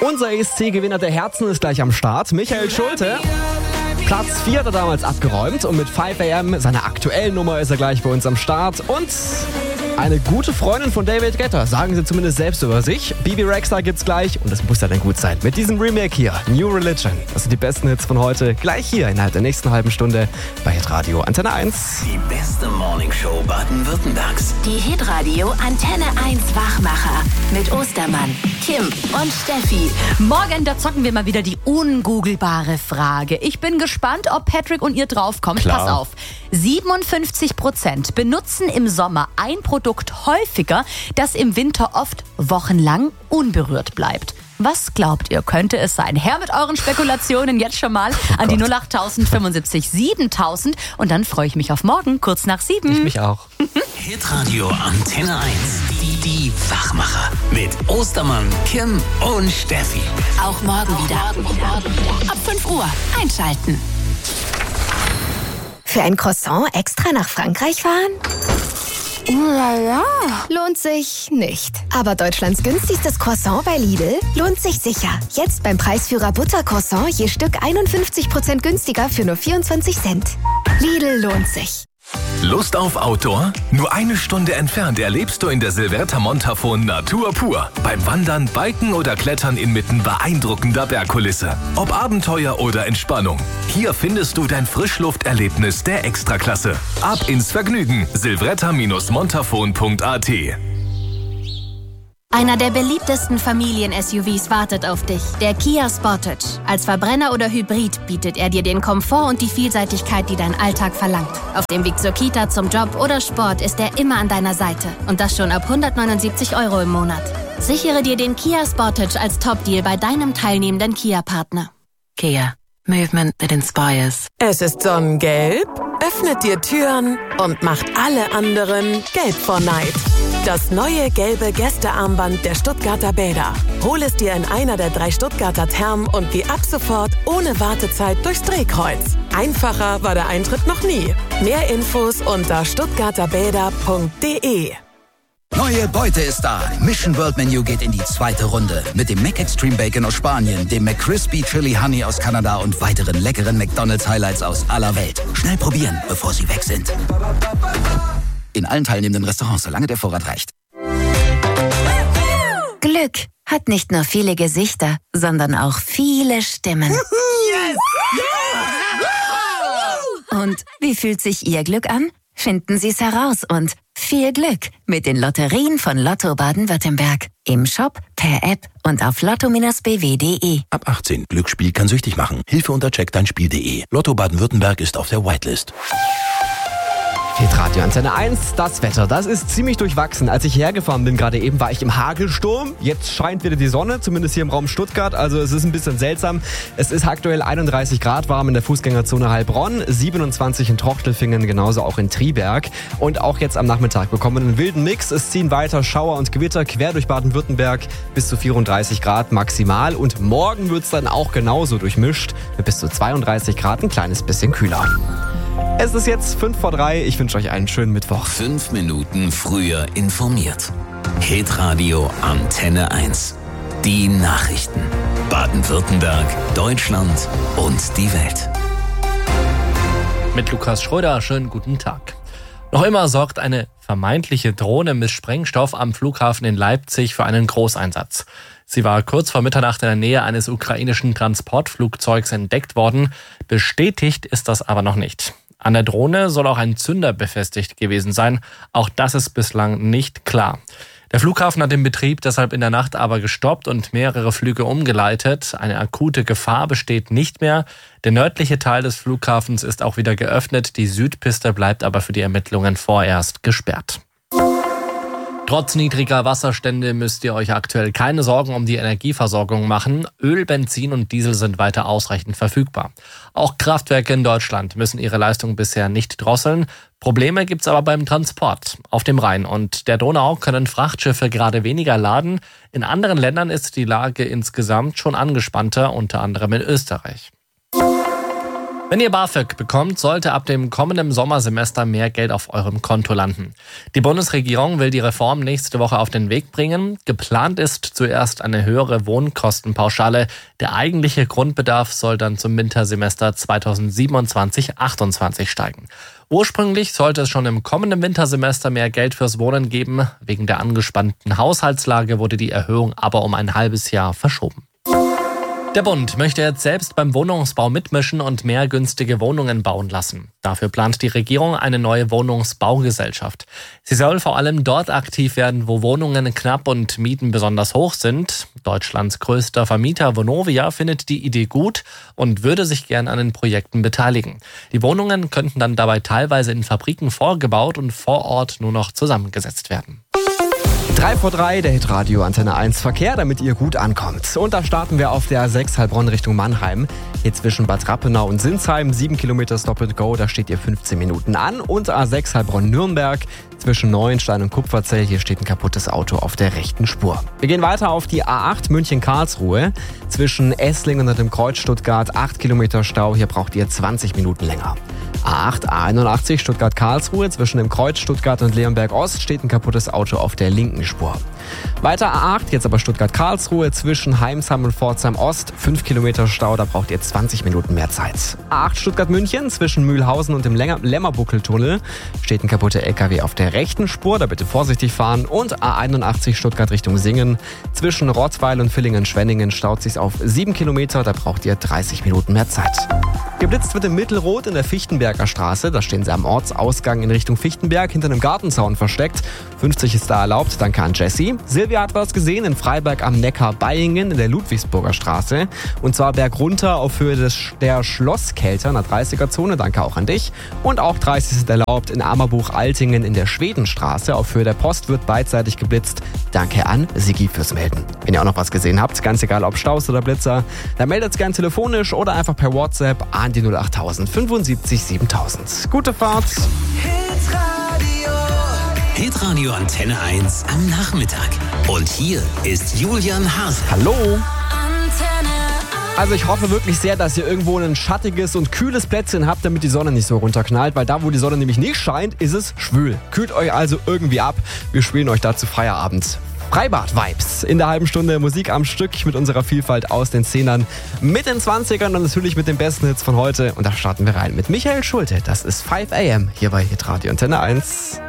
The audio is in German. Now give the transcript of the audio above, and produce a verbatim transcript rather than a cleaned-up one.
Unser E S C-Gewinner der Herzen ist gleich am Start. Michael Schulte. Platz vier hat er damals abgeräumt und mit fünf a m, seiner aktuellen Nummer, ist er gleich bei uns am Start. Und eine gute Freundin von David Guetta, sagen sie zumindest selbst über sich. Bibi Rexha gibt's gleich und das muss ja dann gut sein. Mit diesem Remake hier, New Religion. Das sind die besten Hits von heute, gleich hier innerhalb der nächsten halben Stunde bei Hitradio Antenne eins. Die beste Morningshow Baden-Württembergs. Die Hitradio Antenne eins Wachmacher mit Ostermann, Kim und Steffi. Morgen, da zocken wir mal wieder die ungoogelbare Frage. Ich bin gespannt, ob Patrick und ihr draufkommt. Klar. Pass auf. siebenundfünfzig Prozent benutzen im Sommer ein Produkt häufiger, das im Winter oft wochenlang unberührt bleibt. Was glaubt ihr, könnte es sein? Her mit euren Spekulationen jetzt schon mal Oh an die Gott. null acht fünfundsiebzig siebentausend und dann freue ich mich auf morgen, kurz nach sieben. Ich mich auch. Hitradio Antenne eins. Die, die Wachmacher. Mit Ostermann, Kim und Steffi. Auch morgen wieder. Ab fünf Uhr einschalten. Für ein Croissant extra nach Frankreich fahren? Ja, lohnt sich nicht. Aber Deutschlands günstigstes Croissant bei Lidl lohnt sich sicher. Jetzt beim Preisführer Buttercroissant je Stück einundfünfzig Prozent günstiger für nur vierundzwanzig Cent. Lidl lohnt sich. Lust auf Outdoor? Nur eine Stunde entfernt erlebst du in der Silverta Montafon Natur pur. Beim Wandern, Biken oder Klettern inmitten beeindruckender Bergkulisse. Ob Abenteuer oder Entspannung. Hier findest du dein Frischlufterlebnis der Extraklasse. Ab ins Vergnügen. silvretta montafon punkt a t. Einer der beliebtesten Familien-S U Vs wartet auf dich, der Kia Sportage. Als Verbrenner oder Hybrid bietet er dir den Komfort und die Vielseitigkeit, die dein Alltag verlangt. Auf dem Weg zur Kita, zum Job oder Sport ist er immer an deiner Seite. Und das schon ab hundertneunundsiebzig Euro im Monat. Sichere dir den Kia Sportage als Top-Deal bei deinem teilnehmenden Kia-Partner. Kia. Movement that inspires. Es ist sonnengelb, öffnet dir Türen und macht alle anderen gelb vor Neid. Das neue gelbe Gästearmband der Stuttgarter Bäder. Hol es dir in einer der drei Stuttgarter Thermen und geh ab sofort ohne Wartezeit durchs Drehkreuz. Einfacher war der Eintritt noch nie. Mehr Infos unter stuttgarterbäder punkt de. Neue Beute ist da. Mission World Menu geht in die zweite Runde. Mit dem Mac Extreme Bacon aus Spanien, dem McCrispy Chili Honey aus Kanada und weiteren leckeren McDonald's Highlights aus aller Welt. Schnell probieren, bevor sie weg sind. In allen teilnehmenden Restaurants, solange der Vorrat reicht. Glück hat nicht nur viele Gesichter, sondern auch viele Stimmen. Yes! Und wie fühlt sich Ihr Glück an? Finden Sie es heraus und viel Glück mit den Lotterien von Lotto Baden-Württemberg. Im Shop, per App und auf lotto Bindestrich b w punkt de. Ab achtzehn. Glücksspiel kann süchtig machen. Hilfe unter check dein spiel punkt de. Lotto Baden-Württemberg ist auf der Whitelist. Hitradio Antenne eins, das Wetter, das ist ziemlich durchwachsen. Als ich hergefahren bin, gerade eben, war ich im Hagelsturm. Jetzt scheint wieder die Sonne, zumindest hier im Raum Stuttgart. Also es ist ein bisschen seltsam. Es ist aktuell einunddreißig Grad warm in der Fußgängerzone Heilbronn, siebenundzwanzig in Trochtelfingen, genauso auch in Triberg. Und auch jetzt am Nachmittag bekommen wir einen wilden Mix. Es ziehen weiter Schauer und Gewitter quer durch Baden-Württemberg bis zu vierunddreißig Grad maximal. Und morgen wird es dann auch genauso durchmischt mit bis zu zweiunddreißig Grad, ein kleines bisschen kühler. Es ist jetzt fünf vor drei. Ich wünsche euch einen schönen Mittwoch. Fünf Minuten früher informiert. Hitradio Antenne eins. Die Nachrichten. Baden-Württemberg, Deutschland und die Welt. Mit Lukas Schröder, schönen guten Tag. Noch immer sorgt eine vermeintliche Drohne mit Sprengstoff am Flughafen in Leipzig für einen Großeinsatz. Sie war kurz vor Mitternacht in der Nähe eines ukrainischen Transportflugzeugs entdeckt worden. Bestätigt ist das aber noch nicht. An der Drohne soll auch ein Zünder befestigt gewesen sein. Auch das ist bislang nicht klar. Der Flughafen hat den Betrieb deshalb in der Nacht aber gestoppt und mehrere Flüge umgeleitet. Eine akute Gefahr besteht nicht mehr. Der nördliche Teil des Flughafens ist auch wieder geöffnet. Die Südpiste bleibt aber für die Ermittlungen vorerst gesperrt. Trotz niedriger Wasserstände müsst ihr euch aktuell keine Sorgen um die Energieversorgung machen. Öl, Benzin und Diesel sind weiter ausreichend verfügbar. Auch Kraftwerke in Deutschland müssen ihre Leistung bisher nicht drosseln. Probleme gibt's aber beim Transport. Auf dem Rhein und der Donau können Frachtschiffe gerade weniger laden. In anderen Ländern ist die Lage insgesamt schon angespannter, unter anderem in Österreich. Wenn ihr BAföG bekommt, sollte ab dem kommenden Sommersemester mehr Geld auf eurem Konto landen. Die Bundesregierung will die Reform nächste Woche auf den Weg bringen. Geplant ist zuerst eine höhere Wohnkostenpauschale. Der eigentliche Grundbedarf soll dann zum Wintersemester zweitausendsiebenundzwanzig achtundzwanzig steigen. Ursprünglich sollte es schon im kommenden Wintersemester mehr Geld fürs Wohnen geben. Wegen der angespannten Haushaltslage wurde die Erhöhung aber um ein halbes Jahr verschoben. Der Bund möchte jetzt selbst beim Wohnungsbau mitmischen und mehr günstige Wohnungen bauen lassen. Dafür plant die Regierung eine neue Wohnungsbaugesellschaft. Sie soll vor allem dort aktiv werden, wo Wohnungen knapp und Mieten besonders hoch sind. Deutschlands größter Vermieter Vonovia findet die Idee gut und würde sich gern an den Projekten beteiligen. Die Wohnungen könnten dann dabei teilweise in Fabriken vorgebaut und vor Ort nur noch zusammengesetzt werden. drei vor drei, der Hitradio Antenne eins Verkehr, damit ihr gut ankommt. Und da starten wir auf der A sechs Heilbronn Richtung Mannheim. Hier zwischen Bad Rappenau und Sinsheim, sieben Kilometer Stop and Go, da steht ihr fünfzehn Minuten an. Und A sechs Heilbronn Nürnberg zwischen Neuenstein und Kupferzell, hier steht ein kaputtes Auto auf der rechten Spur. Wir gehen weiter auf die A acht München Karlsruhe. Zwischen Esslingen und dem Kreuz Stuttgart, acht Kilometer Stau, hier braucht ihr zwanzig Minuten länger. A acht A einundachtzig Stuttgart-Karlsruhe, zwischen dem Kreuz Stuttgart und Leonberg Ost steht ein kaputtes Auto auf der linken Spur. Weiter A acht, jetzt aber Stuttgart-Karlsruhe, zwischen Heimsheim und Pforzheim Ost, fünf Kilometer Stau, da braucht ihr zwanzig Minuten mehr Zeit. A acht Stuttgart-München, zwischen Mühlhausen und dem Lämmerbuckeltunnel steht ein kaputter L K W auf der rechten Spur, da bitte vorsichtig fahren. Und A einundachtzig Stuttgart Richtung Singen, zwischen Rottweil und Villingen-Schwenningen staut sich's auf sieben Kilometer, da braucht ihr dreißig Minuten mehr Zeit. Geblitzt wird in Mittelrot in der Fichtenberger Straße. Da stehen sie am Ortsausgang in Richtung Fichtenberg hinter einem Gartenzaun versteckt. fünfzig ist da erlaubt, danke an Jessie. Silvia hat was gesehen in Freiberg am Neckar-Beingen in der Ludwigsburger Straße. Und zwar bergunter auf Höhe des, der Schlosskelter in der dreißiger-Zone, danke auch an dich. Und auch dreißig ist erlaubt in Ammerbuch-Altingen in der Schwedenstraße. Auf Höhe der Post wird beidseitig geblitzt. Danke an Sigi fürs Melden. Wenn ihr auch noch was gesehen habt, ganz egal ob Staus oder Blitzer, dann meldet es gern telefonisch oder einfach per WhatsApp an die null achttausend fünfundsiebzig siebentausend. Gute Fahrt! Hitradio Antenne eins am Nachmittag. Und hier ist Julian Hase. Hallo! Also ich hoffe wirklich sehr, dass ihr irgendwo ein schattiges und kühles Plätzchen habt, damit die Sonne nicht so runterknallt, weil da, wo die Sonne nämlich nicht scheint, ist es schwül. Kühlt euch also irgendwie ab. Wir spielen euch dazu Feierabend. Freibad-Vibes. In der halben Stunde Musik am Stück mit unserer Vielfalt aus den Zehnern, mit den Zwanzigern und natürlich mit den besten Hits von heute. Und da starten wir rein mit Michael Schulte. Das ist five a m hier bei Hitradio Antenne eins.